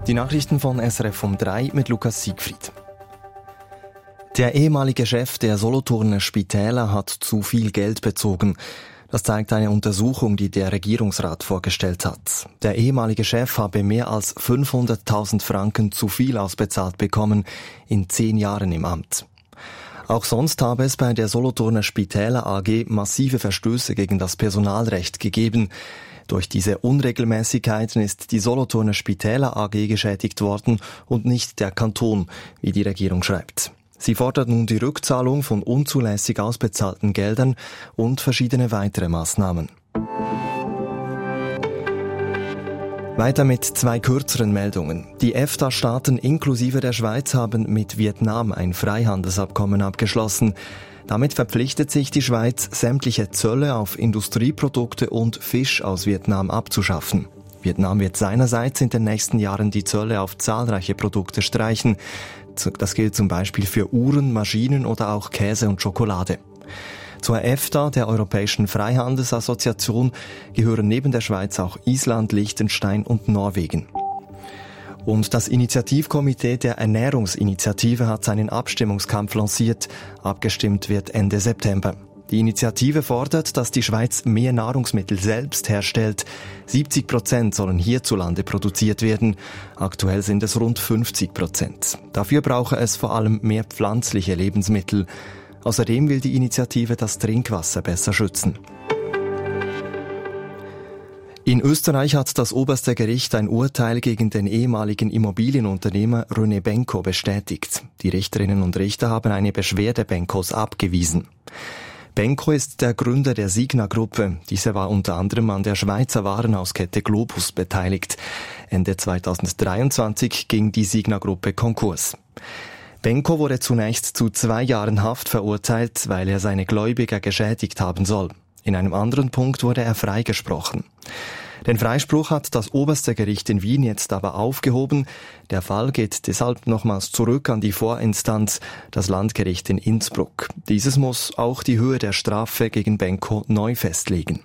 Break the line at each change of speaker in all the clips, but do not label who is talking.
Die Nachrichten von SRF um 3 mit Lukas Siegfried. Der ehemalige Chef der Solothurner Spitäler hat zu viel Geld bezogen. Das zeigt eine Untersuchung, die der Regierungsrat vorgestellt hat. Der ehemalige Chef habe mehr als 500.000 Franken zu viel ausbezahlt bekommen in 10 Jahren im Amt. Auch sonst habe es bei der Solothurner Spitäler AG massive Verstöße gegen das Personalrecht gegeben. Durch diese Unregelmäßigkeiten ist die Solothurner Spitäler AG geschädigt worden und nicht der Kanton, wie die Regierung schreibt. Sie fordert nun die Rückzahlung von unzulässig ausbezahlten Geldern und verschiedene weitere Maßnahmen. Weiter mit 2 kürzeren Meldungen. Die EFTA-Staaten inklusive der Schweiz haben mit Vietnam ein Freihandelsabkommen abgeschlossen. Damit verpflichtet sich die Schweiz, sämtliche Zölle auf Industrieprodukte und Fisch aus Vietnam abzuschaffen. Vietnam wird seinerseits in den nächsten Jahren die Zölle auf zahlreiche Produkte streichen. Das gilt zum Beispiel für Uhren, Maschinen oder auch Käse und Schokolade. Zur EFTA, der Europäischen Freihandelsassoziation, gehören neben der Schweiz auch Island, Liechtenstein und Norwegen. Und das Initiativkomitee der Ernährungsinitiative hat seinen Abstimmungskampf lanciert. Abgestimmt wird Ende September. Die Initiative fordert, dass die Schweiz mehr Nahrungsmittel selbst herstellt. 70% sollen hierzulande produziert werden. Aktuell sind es rund 50%. Dafür brauche es vor allem mehr pflanzliche Lebensmittel. Außerdem will die Initiative das Trinkwasser besser schützen. In Österreich hat das oberste Gericht ein Urteil gegen den ehemaligen Immobilienunternehmer René Benko bestätigt. Die Richterinnen und Richter haben eine Beschwerde Benkos abgewiesen. Benko ist der Gründer der Signa-Gruppe. Diese war unter anderem an der Schweizer Warenhauskette Globus beteiligt. Ende 2023 ging die Signa-Gruppe Konkurs. Benko wurde zunächst zu 2 Jahren Haft verurteilt, weil er seine Gläubiger geschädigt haben soll. In einem anderen Punkt wurde er freigesprochen. Den Freispruch hat das oberste Gericht in Wien jetzt aber aufgehoben. Der Fall geht deshalb nochmals zurück an die Vorinstanz, das Landgericht in Innsbruck. Dieses muss auch die Höhe der Strafe gegen Benko neu festlegen.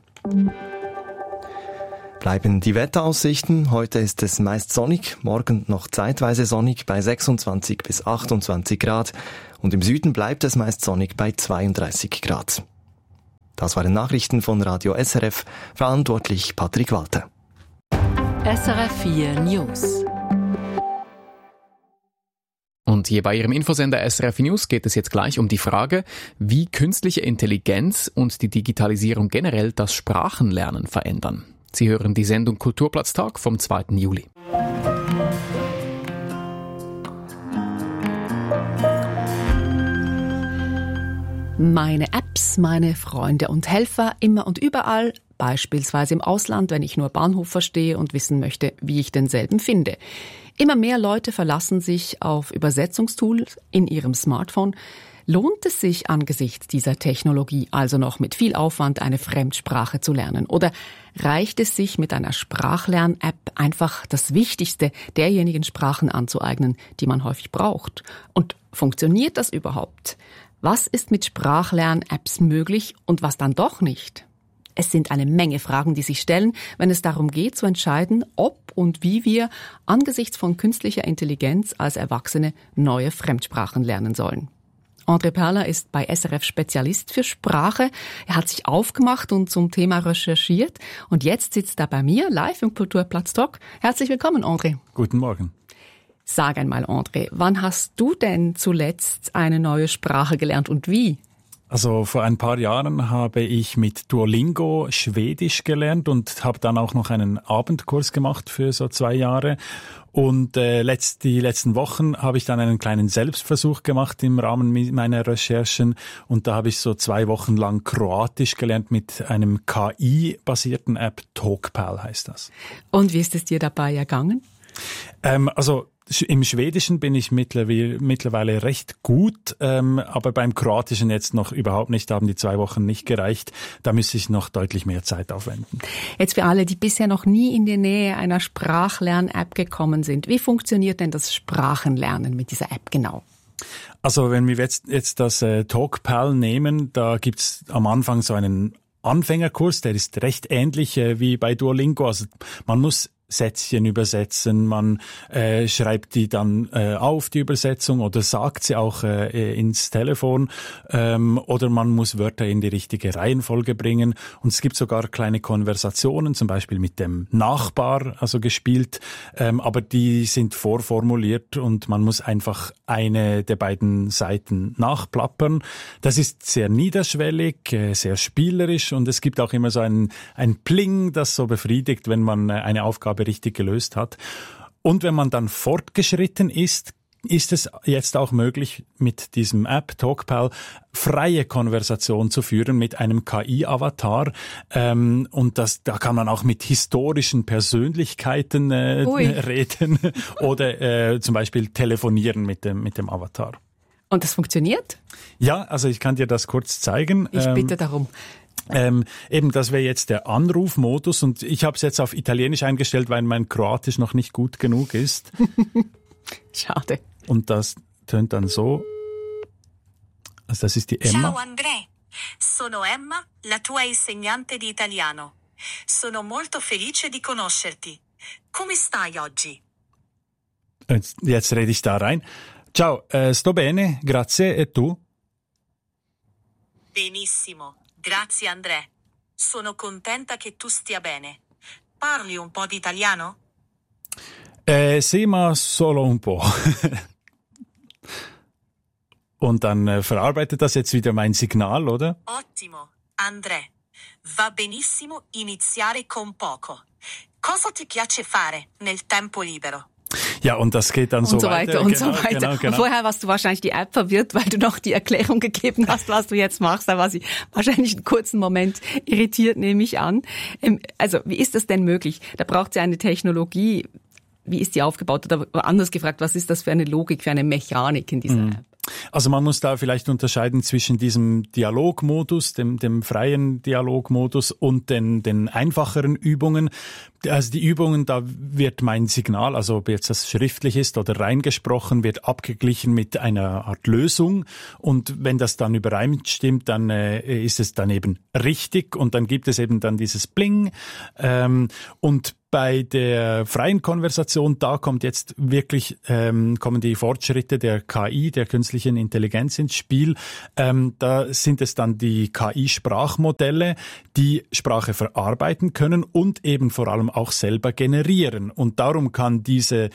Bleiben die Wetteraussichten. Heute ist es meist sonnig, morgen noch zeitweise sonnig bei 26 bis 28 Grad und im Süden bleibt es meist sonnig bei 32 Grad. Das waren Nachrichten von Radio SRF, verantwortlich Patrick Walter.
SRF 4 News.
Und hier bei Ihrem Infosender SRF News geht es jetzt gleich um die Frage, wie künstliche Intelligenz und die Digitalisierung generell das Sprachenlernen verändern. Sie hören die Sendung Kulturplatztag vom 2. Juli.
Meine Apps, meine Freunde und Helfer immer und überall, beispielsweise im Ausland, wenn ich nur Bahnhof verstehe und wissen möchte, wie ich denselben finde. Immer mehr Leute verlassen sich auf Übersetzungstools in ihrem Smartphone. Lohnt es sich angesichts dieser Technologie also noch mit viel Aufwand eine Fremdsprache zu lernen? Oder reicht es sich mit einer Sprachlern-App einfach das Wichtigste derjenigen Sprachen anzueignen, die man häufig braucht? Und funktioniert das überhaupt? Was ist mit Sprachlern-Apps möglich und was dann doch nicht? Es sind eine Menge Fragen, die sich stellen, wenn es darum geht, zu entscheiden, ob und wie wir angesichts von künstlicher Intelligenz als Erwachsene neue Fremdsprachen lernen sollen. André Perler ist bei SRF Spezialist für Sprache. Er hat sich aufgemacht und zum Thema recherchiert. Und jetzt sitzt er bei mir live im Kulturplatztalk. Herzlich willkommen, André.
Guten Morgen.
Sag einmal, André, wann hast du denn zuletzt eine neue Sprache gelernt und wie?
Also vor ein paar Jahren habe ich mit Duolingo Schwedisch gelernt und habe dann auch noch einen Abendkurs gemacht für so 2 Jahre. Und die letzten Wochen habe ich dann einen kleinen Selbstversuch gemacht im Rahmen meiner Recherchen. Und da habe ich so 2 Wochen lang Kroatisch gelernt mit einem KI-basierten App. Talkpal heißt das.
Und wie ist es dir dabei ergangen?
Also im Schwedischen bin ich mittlerweile recht gut, aber beim Kroatischen jetzt noch überhaupt nicht. Da haben die 2 Wochen nicht gereicht. Da müsste ich noch deutlich mehr Zeit aufwenden.
Jetzt für alle, die bisher noch nie in die Nähe einer Sprachlern-App gekommen sind. Wie funktioniert denn das Sprachenlernen mit dieser App genau?
Also wenn wir jetzt das Talkpal nehmen, da gibt's am Anfang so einen Anfängerkurs, der ist recht ähnlich wie bei Duolingo. Also man muss Sätzchen übersetzen, man schreibt die dann auf, die Übersetzung, oder sagt sie auch ins Telefon, oder man muss Wörter in die richtige Reihenfolge bringen. Und es gibt sogar kleine Konversationen, zum Beispiel mit dem Nachbar, also gespielt, aber die sind vorformuliert und man muss einfach eine der beiden Seiten nachplappern. Das ist sehr niederschwellig, sehr spielerisch, und es gibt auch immer so ein Pling, das so befriedigt, wenn man eine Aufgabe richtig gelöst hat. Und wenn man dann fortgeschritten ist, ist es jetzt auch möglich, mit diesem App TalkPal freie Konversation zu führen mit einem KI-Avatar. Und da kann man auch mit historischen Persönlichkeiten reden oder zum Beispiel telefonieren mit dem Avatar.
Und das funktioniert?
Ja, also ich kann dir das kurz zeigen.
Ich bitte darum.
Eben, das wäre jetzt der Anrufmodus, und ich habe es jetzt auf Italienisch eingestellt, weil mein Kroatisch noch nicht gut genug ist.
Schade.
Und das tönt dann so. Also das ist die Emma.
Ciao André, sono Emma, la tua insegnante di italiano. Sono molto felice di conoscerti. Come stai oggi?
Jetzt rede ich da rein. Ciao, sto bene, grazie, e tu?
Benissimo, grazie André. Sono contenta che tu stia bene. Parli un po' di italiano?
Sì, ma solo un po'. Und dann verarbeitet das jetzt wieder mein Signal, oder?
Ottimo, André. Va benissimo iniziare con poco. Cosa ti piace fare nel tempo libero?
Ja, und das geht dann
so weiter. Und
genau,
so weiter.
Genau.
Und vorher warst du wahrscheinlich die App verwirrt, weil du noch die Erklärung gegeben hast, was du jetzt machst. Da war sie wahrscheinlich einen kurzen Moment irritiert, nehme ich an. Also, wie ist das denn möglich? Da braucht es ja eine Technologie. Wie ist die aufgebaut? Oder anders gefragt, was ist das für eine Logik, für eine Mechanik in dieser App?
Also man muss da vielleicht unterscheiden zwischen diesem Dialogmodus, dem freien Dialogmodus, und den einfacheren Übungen. Also die Übungen, da wird mein Signal, also ob jetzt das schriftlich ist oder reingesprochen, wird abgeglichen mit einer Art Lösung. Und wenn das dann übereinstimmt, dann ist es dann eben richtig, und dann gibt es eben dann dieses Bling. Und bei der freien Konversation, da kommt jetzt wirklich, kommen die Fortschritte der KI, der künstlichen Intelligenz ins Spiel. Da sind es dann die KI-Sprachmodelle, die Sprache verarbeiten können und eben vor allem auch selber generieren. Und darum kann dieser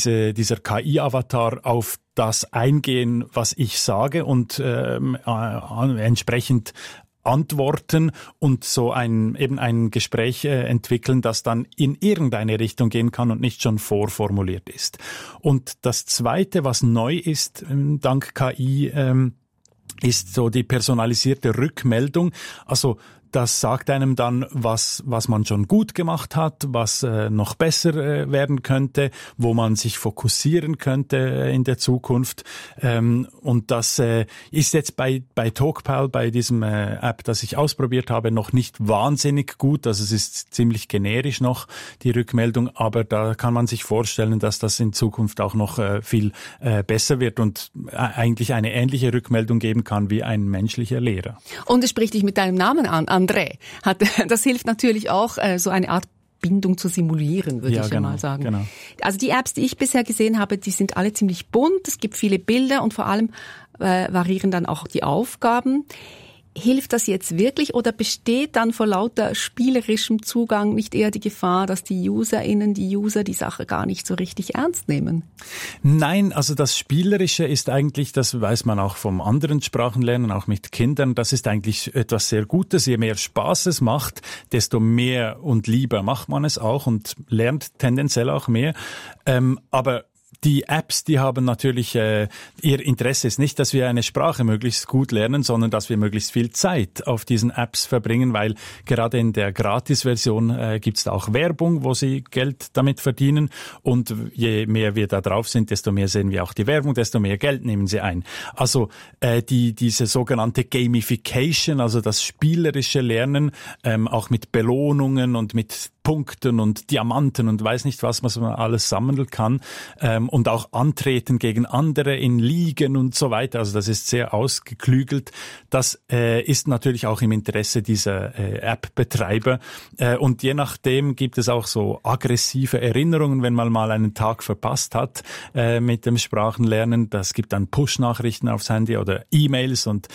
KI-Avatar auf das eingehen, was ich sage, und entsprechend antworten und so ein Gespräch entwickeln, das dann in irgendeine Richtung gehen kann und nicht schon vorformuliert ist. Und das Zweite, was neu ist, dank KI, ist so die personalisierte Rückmeldung. Also das sagt einem dann, was man schon gut gemacht hat, was noch besser werden könnte, wo man sich fokussieren könnte in der Zukunft. Und das ist jetzt bei TalkPal, bei diesem App, das ich ausprobiert habe, noch nicht wahnsinnig gut. Also es ist ziemlich generisch noch, die Rückmeldung, aber da kann man sich vorstellen, dass das in Zukunft auch noch viel besser wird und eigentlich eine ähnliche Rückmeldung geben kann wie ein menschlicher Lehrer.
Und es spricht dich mit deinem Namen an, André. Das hilft natürlich auch, so eine Art Bindung zu simulieren, würde ich mal sagen. Genau. Also die Apps, die ich bisher gesehen habe, die sind alle ziemlich bunt. Es gibt viele Bilder und vor allem variieren dann auch die Aufgaben. Hilft das jetzt wirklich, oder besteht dann vor lauter spielerischem Zugang nicht eher die Gefahr, dass die User die Sache gar nicht so richtig ernst nehmen?
Nein, also das Spielerische ist eigentlich, das weiß man auch vom anderen Sprachenlernen, auch mit Kindern, das ist eigentlich etwas sehr Gutes. Je mehr Spaß es macht, desto mehr und lieber macht man es auch und lernt tendenziell auch mehr. Aber die Apps, die haben natürlich, ihr Interesse ist nicht, dass wir eine Sprache möglichst gut lernen, sondern dass wir möglichst viel Zeit auf diesen Apps verbringen, weil gerade in der Gratis-Version gibt's da auch Werbung, wo sie Geld damit verdienen, und je mehr wir da drauf sind, desto mehr sehen wir auch die Werbung, desto mehr Geld nehmen sie ein. Also diese sogenannte Gamification, also das spielerische Lernen, auch mit Belohnungen und mit Punkten und Diamanten und weiß nicht was man alles sammeln kann, und auch antreten gegen andere in Ligen und so weiter. Also das ist sehr ausgeklügelt. Das ist natürlich auch im Interesse dieser App-Betreiber. Und je nachdem gibt es auch so aggressive Erinnerungen, wenn man mal einen Tag verpasst hat mit dem Sprachenlernen. Das gibt dann Push-Nachrichten aufs Handy oder E-Mails und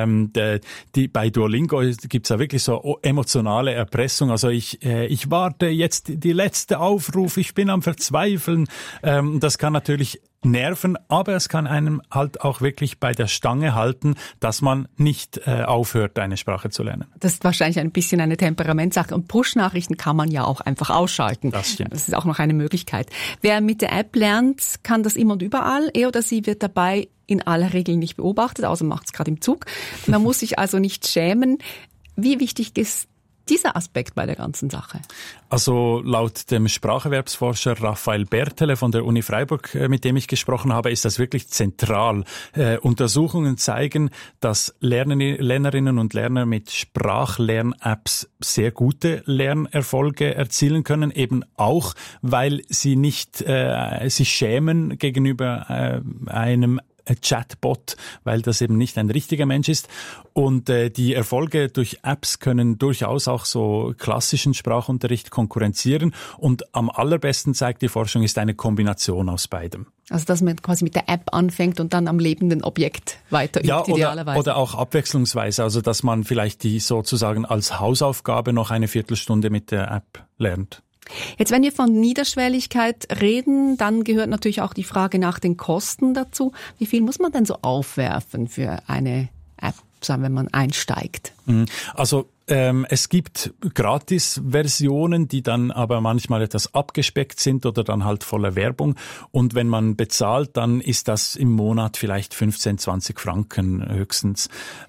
bei Duolingo gibt's da wirklich so emotionale Erpressung. Also ich warte jetzt die letzte Aufruf, ich bin am Verzweifeln. Das kann natürlich nerven, aber es kann einem halt auch wirklich bei der Stange halten, dass man nicht aufhört, eine Sprache zu lernen.
Das ist wahrscheinlich ein bisschen eine Temperamentsache. Und Push-Nachrichten kann man ja auch einfach ausschalten.
Das stimmt.
Das ist auch noch eine Möglichkeit. Wer mit der App lernt, kann das immer und überall. Er oder sie wird dabei in aller Regel nicht beobachtet, außer macht es gerade im Zug. Man muss sich also nicht schämen. Wie wichtig ist dieser Aspekt bei der ganzen Sache?
Also laut dem Spracherwerbsforscher Raphael Bertele von der Uni Freiburg, mit dem ich gesprochen habe, ist das wirklich zentral. Untersuchungen zeigen, dass Lernerinnen und Lerner mit Sprachlern-Apps sehr gute Lernerfolge erzielen können, eben auch, weil sie nicht sich schämen gegenüber einem Chatbot, weil das eben nicht ein richtiger Mensch ist. Und die Erfolge durch Apps können durchaus auch so klassischen Sprachunterricht konkurrenzieren. Und am allerbesten zeigt die Forschung, ist eine Kombination aus beidem.
Also dass man quasi mit der App anfängt und dann am lebenden Objekt weiter übt, idealerweise.
Oder auch abwechslungsweise, also dass man vielleicht die sozusagen als Hausaufgabe noch eine Viertelstunde mit der App lernt.
Jetzt, wenn wir von Niederschwelligkeit reden, dann gehört natürlich auch die Frage nach den Kosten dazu. Wie viel muss man denn so aufwerfen für eine App, sagen wir, wenn man einsteigt?
Also es gibt Gratis-Versionen, die dann aber manchmal etwas abgespeckt sind oder dann halt voller Werbung. Und wenn man bezahlt, dann ist das im Monat vielleicht 15, 20 Franken höchstens.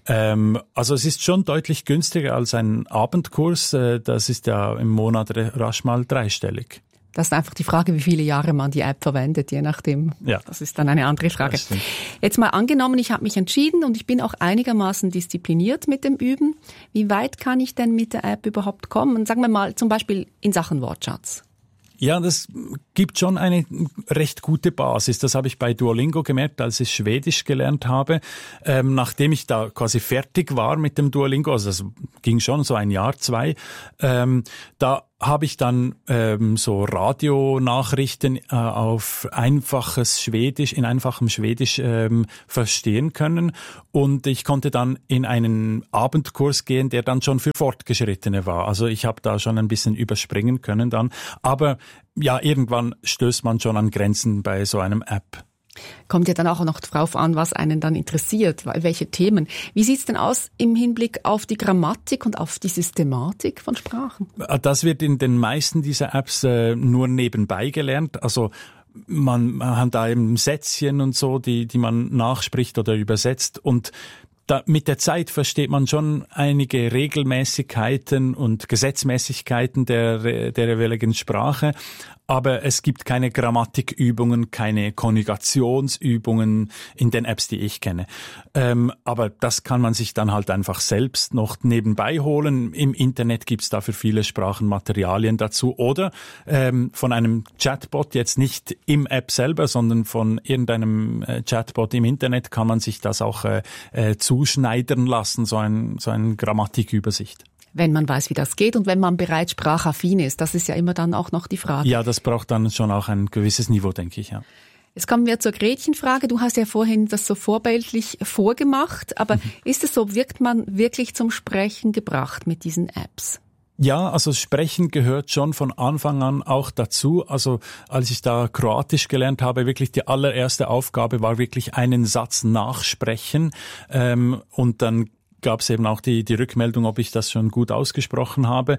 Also es ist schon deutlich günstiger als ein Abendkurs. Das ist ja im Monat rasch mal dreistellig.
Das ist einfach die Frage, wie viele Jahre man die App verwendet, je nachdem.
Ja.
Das ist dann eine andere Frage. Jetzt mal angenommen, ich habe mich entschieden und ich bin auch einigermaßen diszipliniert mit dem Üben. Wie weit kann ich denn mit der App überhaupt kommen? Und sagen wir mal zum Beispiel in Sachen Wortschatz.
Ja, das gibt schon eine recht gute Basis. Das habe ich bei Duolingo gemerkt, als ich Schwedisch gelernt habe. Nachdem ich da quasi fertig war mit dem Duolingo, also das ging schon so ein Jahr, 2, da habe ich dann so Radionachrichten auf einfaches Schwedisch, in einfachem Schwedisch verstehen können. Und ich konnte dann in einen Abendkurs gehen, der dann schon für Fortgeschrittene war. Also ich habe da schon ein bisschen überspringen können dann. Aber ja, irgendwann stößt man schon an Grenzen bei so einem App.
Kommt ja dann auch noch drauf an, was einen dann interessiert, welche Themen. Wie sieht's denn aus im Hinblick auf die Grammatik und auf die Systematik von Sprachen?
Das wird in den meisten dieser Apps nur nebenbei gelernt. Also man hat da eben Sätzchen und so, die man nachspricht oder übersetzt, und mit der Zeit versteht man schon einige Regelmäßigkeiten und Gesetzmäßigkeiten der jeweiligen Sprache, aber es gibt keine Grammatikübungen, keine Konjugationsübungen in den Apps, die ich kenne. Aber das kann man sich dann halt einfach selbst noch nebenbei holen. Im Internet gibt's dafür viele Sprachenmaterialien dazu. Oder von einem Chatbot, jetzt nicht im App selber, sondern von irgendeinem Chatbot im Internet kann man sich das auch zuschneidern lassen, so eine Grammatikübersicht.
Wenn man weiß, wie das geht und wenn man bereits sprachaffin ist, das ist ja immer dann auch noch die Frage.
Ja, das braucht dann schon auch ein gewisses Niveau, denke ich, ja.
Jetzt kommen wir zur Gretchenfrage. Du hast ja vorhin das so vorbildlich vorgemacht, aber ist es so, wird man wirklich zum Sprechen gebracht mit diesen Apps?
Ja, also Sprechen gehört schon von Anfang an auch dazu. Also als ich da Kroatisch gelernt habe, wirklich die allererste Aufgabe war wirklich einen Satz nachsprechen, und dann gab es eben auch die Rückmeldung, ob ich das schon gut ausgesprochen habe.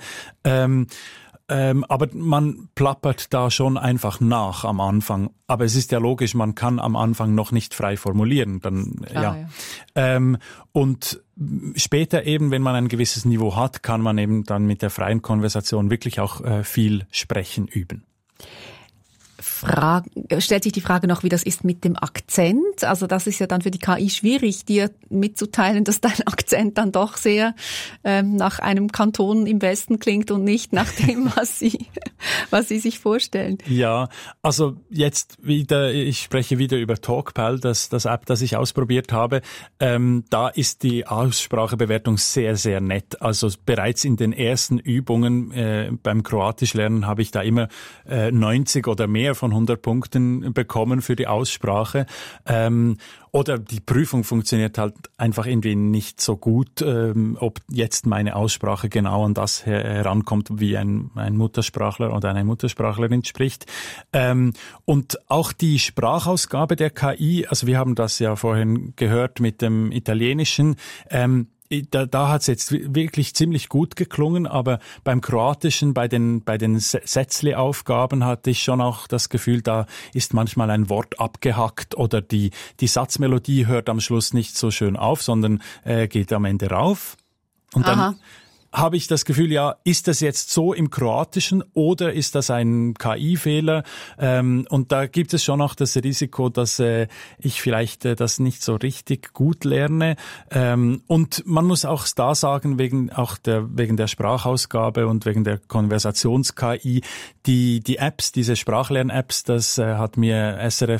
Aber man plappert da schon einfach nach am Anfang. Aber es ist ja logisch, man kann am Anfang noch nicht frei formulieren. Dann,
klar,
ja. Und später eben, wenn man ein gewisses Niveau hat, kann man eben dann mit der freien Konversation wirklich auch viel Sprechen üben.
stellt sich die Frage noch, wie das ist mit dem Akzent. Also das ist ja dann für die KI schwierig, dir mitzuteilen, dass dein Akzent dann doch sehr nach einem Kanton im Westen klingt und nicht nach dem, was sie sich vorstellen.
Ja, also jetzt wieder, ich spreche wieder über Talkpal, das App, das ich ausprobiert habe. Da ist die Aussprachebewertung sehr, sehr nett. Also bereits in den ersten Übungen beim Kroatischlernen habe ich da immer 90 oder mehr von 100 Punkten bekommen für die Aussprache. Oder die Prüfung funktioniert halt einfach irgendwie nicht so gut, ob jetzt meine Aussprache genau an das herankommt, wie ein Muttersprachler oder eine Muttersprachlerin spricht. Und auch die Sprachausgabe der KI, also wir haben das ja vorhin gehört mit dem Italienischen, da hat es jetzt wirklich ziemlich gut geklungen, aber beim Kroatischen, bei den Sätzle-Aufgaben hatte ich schon auch das Gefühl, da ist manchmal ein Wort abgehackt oder die Satzmelodie hört am Schluss nicht so schön auf, sondern geht am Ende rauf. Und dann habe ich das Gefühl, ja, ist das jetzt so im Kroatischen oder ist das ein KI-Fehler? Und da gibt es schon auch das Risiko, dass ich vielleicht das nicht so richtig gut lerne. Und man muss auch da sagen, wegen der Sprachausgabe und wegen der Konversations-KI, die Apps, diese Sprachlern-Apps, das hat mir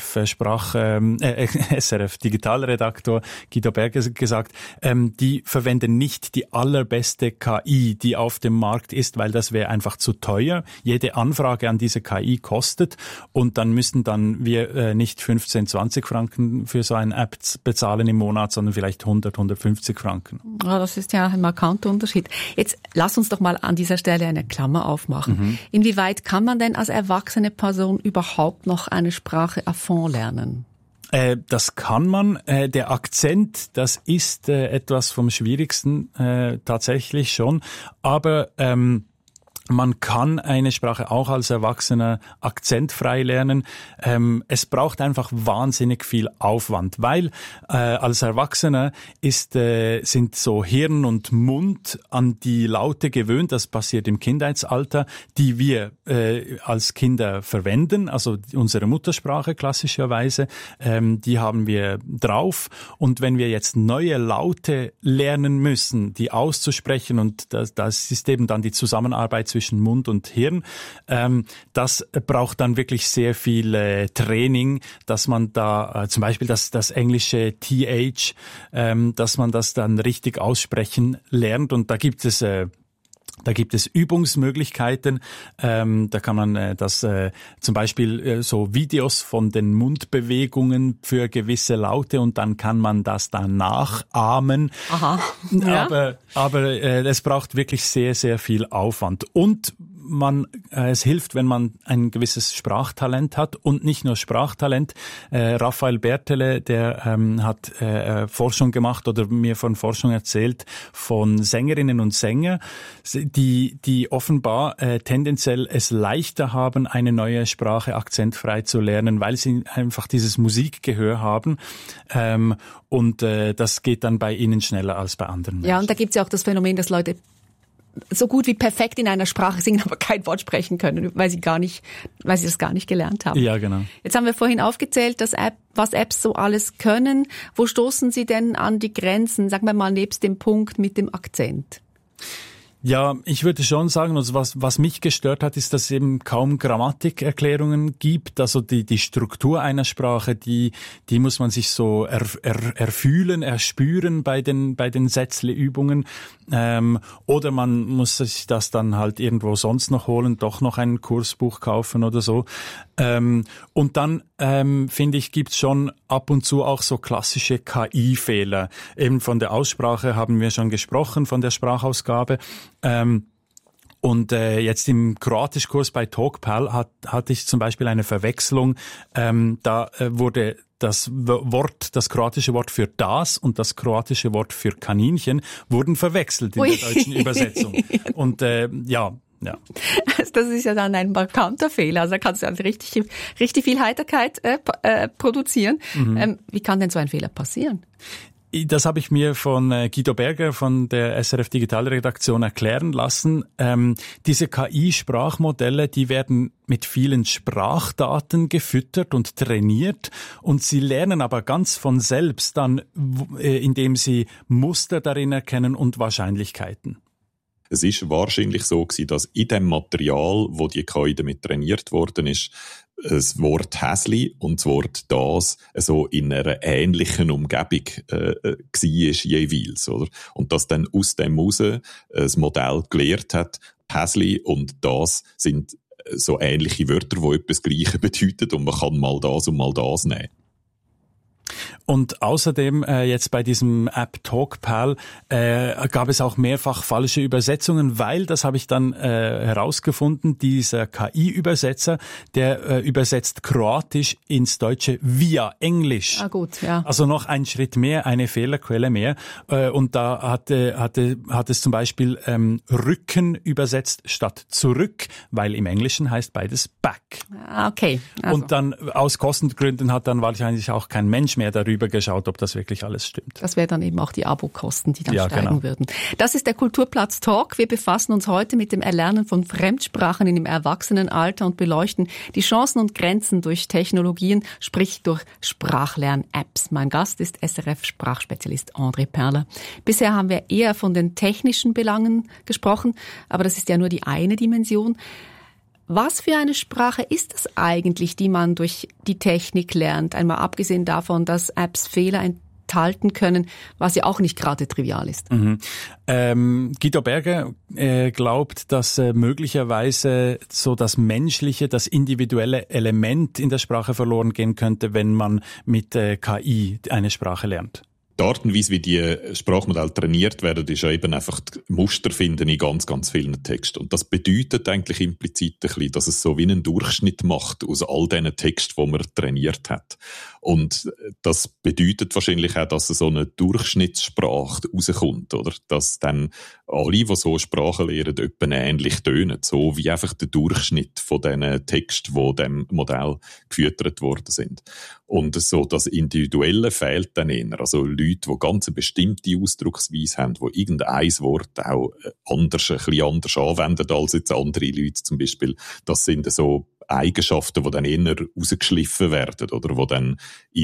SRF Digitalredaktor Guido Berger gesagt, die verwenden nicht die allerbeste KI, die auf dem Markt ist, weil das wäre einfach zu teuer. Jede Anfrage an diese KI kostet und dann müssten wir nicht 15, 20 Franken für so eine App bezahlen im Monat, sondern vielleicht 100, 150 Franken.
Ja, das ist ja ein markanter Unterschied. Jetzt lass uns doch mal an dieser Stelle eine Klammer aufmachen. Inwieweit kann man denn als erwachsene Person überhaupt noch eine Sprache à fond lernen?
Das kann man. Der Akzent, das ist etwas vom Schwierigsten tatsächlich schon. Aber man kann eine Sprache auch als Erwachsener akzentfrei lernen. Es braucht einfach wahnsinnig viel Aufwand, weil als Erwachsener sind so Hirn und Mund an die Laute gewöhnt. Das passiert im Kindheitsalter, die wir als Kinder verwenden, also unsere Muttersprache klassischerweise, die haben wir drauf. Und wenn wir jetzt neue Laute lernen müssen, die auszusprechen, und das ist eben dann die Zusammenarbeit zwischen Mund und Hirn. Das braucht dann wirklich sehr viel Training, dass man da zum Beispiel das englische TH, dass man das dann richtig aussprechen lernt. Und da gibt es Übungsmöglichkeiten. Da kann man zum Beispiel so Videos von den Mundbewegungen für gewisse Laute und dann kann man das dann nachahmen.
Aha. Ja.
Aber es braucht wirklich sehr, sehr viel Aufwand. Und es hilft, wenn man ein gewisses Sprachtalent hat und nicht nur Sprachtalent. Raphael Bertele, der hat Forschung gemacht oder mir von Forschung erzählt von Sängerinnen und Sängern, die offenbar tendenziell es leichter haben, eine neue Sprache akzentfrei zu lernen, weil sie einfach dieses Musikgehör haben. Und das geht dann bei ihnen schneller als bei anderen Menschen.
Ja, und da gibt es ja auch das Phänomen, dass Leute so gut wie perfekt in einer Sprache singen, aber kein Wort sprechen können, weil sie das gar nicht gelernt haben.
Ja, genau.
Jetzt haben wir vorhin aufgezählt, was Apps so alles können. Wo stoßen sie denn an die Grenzen, sagen wir mal nebst dem Punkt mit dem Akzent?
Ja, ich würde schon sagen, also was mich gestört hat, ist, dass es eben kaum Grammatikerklärungen gibt. Also die Struktur einer Sprache, die muss man sich so erfühlen, erspüren bei den Sätzle-Übungen. Oder man muss sich das dann halt irgendwo sonst noch holen, doch noch ein Kursbuch kaufen oder so. Und dann, finde ich, gibt's schon ab und zu auch so klassische KI-Fehler. Eben von der Aussprache haben wir schon gesprochen, von der Sprachausgabe. Und jetzt im Kroatischkurs bei Talkpal hatte ich zum Beispiel eine Verwechslung. Da wurde das kroatische Wort für das und das kroatische Wort für Kaninchen wurden verwechselt in der deutschen Übersetzung. Und ja.
Das ist ja dann ein markanter Fehler. Also da kannst du also richtig viel Heiterkeit produzieren. Wie kann denn so ein Fehler passieren?
Das habe ich mir von Guido Berger von der SRF Digitalredaktion erklären lassen. Diese KI-Sprachmodelle, die werden mit vielen Sprachdaten gefüttert und trainiert und sie lernen aber ganz von selbst dann, indem sie Muster darin erkennen und Wahrscheinlichkeiten.
Es ist wahrscheinlich so gewesen, dass in dem Material, wo die KI damit trainiert worden ist, das Wort Häsli und das Wort das so in einer ähnlichen Umgebung war jeweils, oder? Und dass dann aus dem raus das Modell gelehrt hat, Häsli und das sind so ähnliche Wörter, die etwas Gleiches bedeuten und man kann mal das und mal das nehmen.
Und außerdem jetzt bei diesem App TalkPal gab es auch mehrfach falsche Übersetzungen, weil, das habe ich dann herausgefunden, dieser KI-Übersetzer, der übersetzt Kroatisch ins Deutsche via Englisch.
Ah gut, ja.
Also noch ein Schritt mehr, eine Fehlerquelle mehr. Und da hat es zum Beispiel Rücken übersetzt statt zurück, weil im Englischen heißt beides back.
Okay. Also.
Und dann aus Kostengründen hat dann wahrscheinlich auch kein Mensch mehr darüber geschaut, ob das wirklich alles stimmt.
Das wäre dann eben auch die Abokosten, die dann steigen
genau.
würden. Das ist der Kulturplatz Talk. Wir befassen uns heute mit dem Erlernen von Fremdsprachen im Erwachsenenalter und beleuchten die Chancen und Grenzen durch Technologien, sprich durch Sprachlern-Apps. Mein Gast ist SRF-Sprachspezialist André Perler. Bisher haben wir eher von den technischen Belangen gesprochen, aber das ist ja nur die eine Dimension. Was für eine Sprache ist es eigentlich, die man durch die Technik lernt? Einmal abgesehen davon, dass Apps Fehler enthalten können, was ja auch nicht gerade trivial ist.
Guido Berger glaubt, dass möglicherweise so das menschliche, das individuelle Element in der Sprache verloren gehen könnte, wenn man mit KI eine Sprache lernt.
Die Art und Weise, wie die Sprachmodelle trainiert werden, ist ja eben einfach Muster finden in ganz, ganz vielen Texten. Und das bedeutet eigentlich implizit ein bisschen, dass es so wie einen Durchschnitt macht aus all diesen Texten, die man trainiert hat. Und das bedeutet wahrscheinlich auch, dass so eine Durchschnittssprache rauskommt, oder? Dass dann alle, die so Sprachen lernen, etwa ähnlich tönen. So wie einfach der Durchschnitt von diesen Texten, die dem Modell gefüttert worden sind. Und so das Individuelle fehlt dann eher. Also Leute, die ganz eine bestimmte Ausdrucksweise haben, die irgendein Wort auch ein bisschen anders anwenden als jetzt andere Leute zum Beispiel. Das sind so Eigenschaften, die dann eher rausgeschliffen werden oder die dann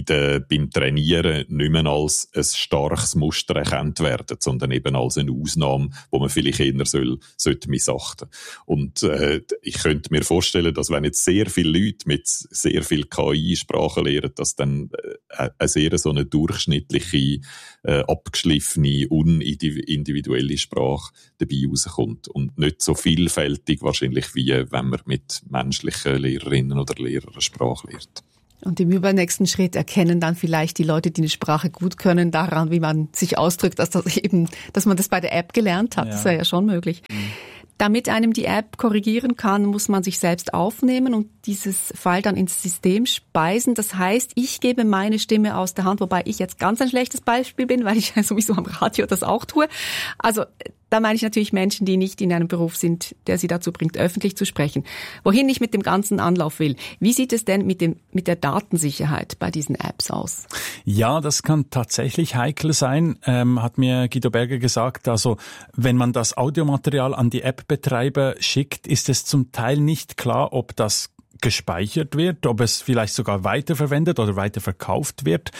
beim Trainieren nicht mehr als ein starkes Muster erkannt werden, sondern eben als eine Ausnahme, die man vielleicht eher sollte missachten. Und ich könnte mir vorstellen, dass wenn jetzt sehr viele Leute mit sehr viel KI-Sprache lernen, dass dann eine sehr so eine durchschnittliche, abgeschliffene, unindividuelle Sprache dabei rauskommt und nicht so vielfältig wahrscheinlich, wie wenn man mit menschlichen Lehrerinnen oder Lehrern eine Sprache lernt.
Und im übernächsten Schritt erkennen dann vielleicht die Leute, die eine Sprache gut können, daran, wie man sich ausdrückt, dass man das bei der App gelernt hat. Ja. Das wäre ja schon möglich. Damit einem die App korrigieren kann, muss man sich selbst aufnehmen und dieses File dann ins System speisen. Das heißt, ich gebe meine Stimme aus der Hand, wobei ich jetzt ganz ein schlechtes Beispiel bin, weil ich sowieso am Radio das auch tue. Also da meine ich natürlich Menschen, die nicht in einem Beruf sind, der sie dazu bringt, öffentlich zu sprechen. Wohin ich mit dem ganzen Anlauf will. Wie sieht es denn mit der Datensicherheit bei diesen Apps aus?
Ja, das kann tatsächlich heikel sein, hat mir Guido Berger gesagt. Also wenn man das Audiomaterial an die App-Betreiber schickt, ist es zum Teil nicht klar, ob das gespeichert wird, ob es vielleicht sogar weiterverwendet oder weiterverkauft wird.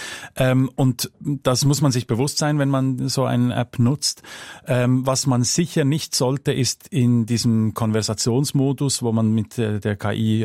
Und das muss man sich bewusst sein, wenn man so eine App nutzt. Was man sicher nicht sollte, ist in diesem Konversationsmodus, wo man mit der KI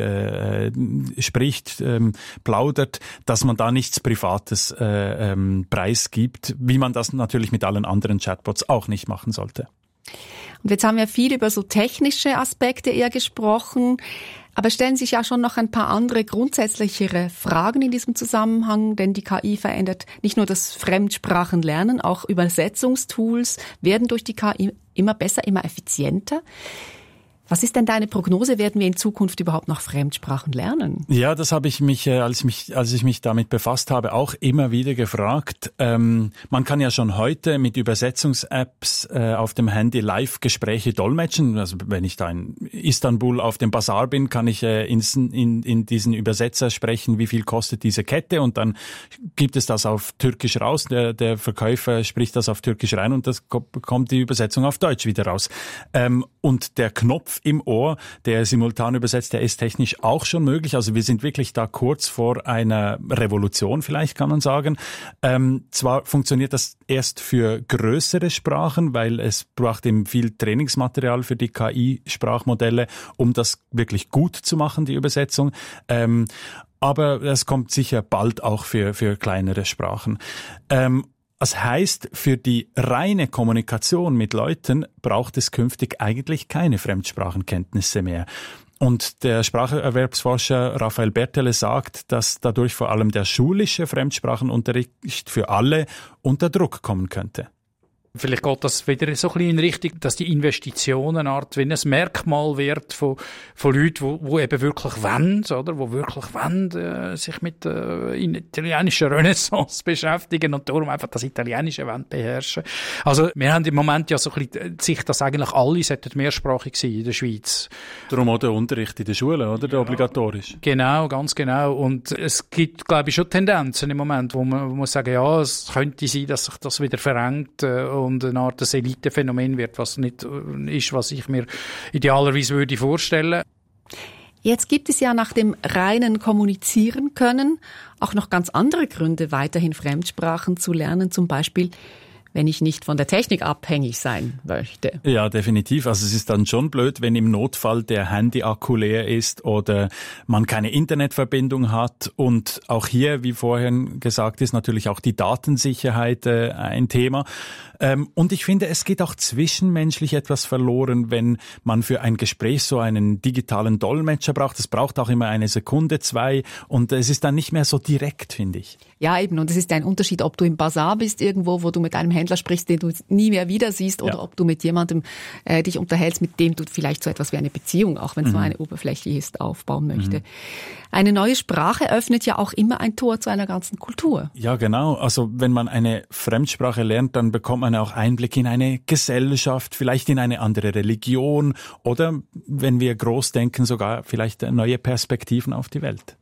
spricht, plaudert, dass man da nichts Privates preisgibt, wie man das natürlich mit allen anderen Chatbots auch nicht machen sollte.
Und jetzt haben wir viel über so technische Aspekte eher gesprochen, aber stellen sich ja schon noch ein paar andere grundsätzlichere Fragen in diesem Zusammenhang, denn die KI verändert nicht nur das Fremdsprachenlernen, auch Übersetzungstools werden durch die KI immer besser, immer effizienter. Was ist denn deine Prognose? Werden wir in Zukunft überhaupt noch Fremdsprachen lernen?
Ja, das habe ich mich, als ich mich damit befasst habe, auch immer wieder gefragt. Man kann ja schon heute mit Übersetzungs-Apps auf dem Handy Live-Gespräche dolmetschen. Also wenn ich da in Istanbul auf dem Bazar bin, kann ich in diesen Übersetzer sprechen, wie viel kostet diese Kette, und dann gibt es das auf Türkisch raus. Der Verkäufer spricht das auf Türkisch rein und das kommt die Übersetzung auf Deutsch wieder raus. Und der Knopf im Ohr, der simultan übersetzt, der ist technisch auch schon möglich. Also wir sind wirklich da kurz vor einer Revolution, vielleicht kann man sagen. Zwar funktioniert das erst für größere Sprachen, weil es braucht eben viel Trainingsmaterial für die KI-Sprachmodelle, um das wirklich gut zu machen, die Übersetzung. Aber es kommt sicher bald auch für kleinere Sprachen. Das heißt, für die reine Kommunikation mit Leuten braucht es künftig eigentlich keine Fremdsprachenkenntnisse mehr. Und der Spracherwerbsforscher Raphael Bertele sagt, dass dadurch vor allem der schulische Fremdsprachenunterricht für alle unter Druck kommen könnte.
Vielleicht geht das wieder so ein bisschen in Richtung, dass die Investition eine Art wie ein Merkmal wird von Leuten, die eben wirklich wollen, oder? Die wirklich wollen, sich mit italienischer Renaissance beschäftigen und darum einfach das Italienische beherrschen. Also, wir haben im Moment ja so ein bisschen die Sicht, dass eigentlich alle sollten mehrsprachig sein in der Schweiz.
Darum auch der Unterricht in der Schule, oder? Der obligatorisch.
Genau, ganz genau. Und es gibt, glaube ich, schon Tendenzen im Moment, wo man sagen, ja, es könnte sein, dass sich das wieder verengt, und eine Art Elitephänomen wird, was nicht ist, was ich mir idealerweise würde vorstellen.
Jetzt gibt es ja nach dem reinen Kommunizieren können auch noch ganz andere Gründe, weiterhin Fremdsprachen zu lernen, zum Beispiel wenn ich nicht von der Technik abhängig sein möchte.
Ja, definitiv. Also es ist dann schon blöd, wenn im Notfall der Handy-Akku leer ist oder man keine Internetverbindung hat. Und auch hier, wie vorhin gesagt ist, natürlich auch die Datensicherheit ein Thema. Und ich finde, es geht auch zwischenmenschlich etwas verloren, wenn man für ein Gespräch so einen digitalen Dolmetscher braucht. Es braucht auch immer eine Sekunde, 2 und es ist dann nicht mehr so direkt, finde ich.
Ja, eben. Und es ist ein Unterschied, ob du im Bazar bist irgendwo, wo du mit einem Händler sprichst, den du nie mehr wieder siehst, oder ob du mit jemandem dich unterhältst, mit dem du vielleicht so etwas wie eine Beziehung, auch wenn es nur eine oberflächliche ist, aufbauen möchte. Eine neue Sprache öffnet ja auch immer ein Tor zu einer ganzen Kultur.
Ja, genau. Also wenn man eine Fremdsprache lernt, dann bekommt man auch Einblick in eine Gesellschaft, vielleicht in eine andere Religion oder, wenn wir groß denken, sogar vielleicht neue Perspektiven auf die Welt.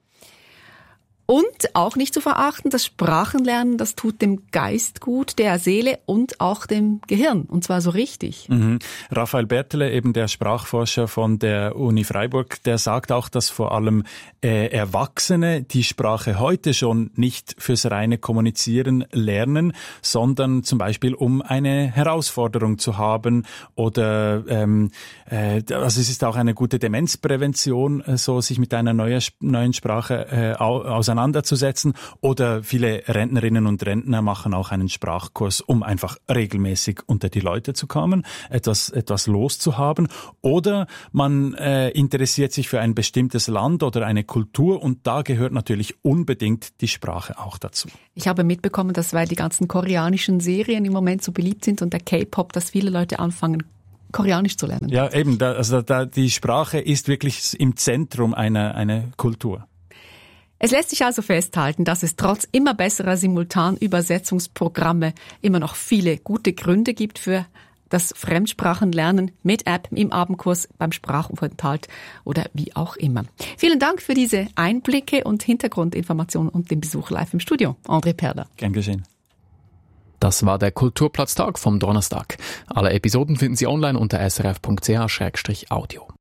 Und auch nicht zu verachten, das Sprachenlernen, das tut dem Geist gut, der Seele und auch dem Gehirn. Und zwar so richtig.
Raphael Bertele, eben der Sprachforscher von der Uni Freiburg, der sagt auch, dass vor allem Erwachsene die Sprache heute schon nicht fürs reine Kommunizieren lernen, sondern zum Beispiel um eine Herausforderung zu haben oder also es ist auch eine gute Demenzprävention, so sich mit einer neuen Sprache auseinanderzusetzen, oder viele Rentnerinnen und Rentner machen auch einen Sprachkurs, um einfach regelmäßig unter die Leute zu kommen, etwas loszuhaben, oder man interessiert sich für ein bestimmtes Land oder eine Kultur und da gehört natürlich unbedingt die Sprache auch dazu.
Ich habe mitbekommen, dass weil die ganzen koreanischen Serien im Moment so beliebt sind und der K-Pop, dass viele Leute anfangen, Koreanisch zu lernen.
Ja, eben, die Sprache ist wirklich im Zentrum einer Kultur.
Es lässt sich also festhalten, dass es trotz immer besserer Simultanübersetzungsprogramme immer noch viele gute Gründe gibt für das Fremdsprachenlernen mit App im Abendkurs, beim Sprachaufenthalt oder wie auch immer. Vielen Dank für diese Einblicke und Hintergrundinformationen und den Besuch live im Studio. André Perler.
Gern geschehen.
Das war der Kulturplatztag vom Donnerstag. Alle Episoden finden Sie online unter srf.ch/audio.